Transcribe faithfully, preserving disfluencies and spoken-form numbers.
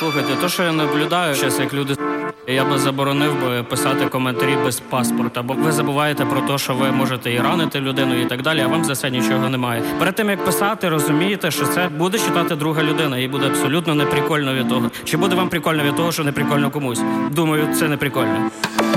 Слухайте, то, що я наблюдаю зараз, як люди, я би заборонив би писати коментарі без паспорта, бо ви забуваєте про те, що ви можете і ранити людину і так далі, а вам за це нічого немає. Перед тим, як писати, розумієте, що це буде читати друга людина, і буде абсолютно неприкольно від того. Чи буде вам прикольно від того, що неприкольно комусь? Думаю, це не прикольно.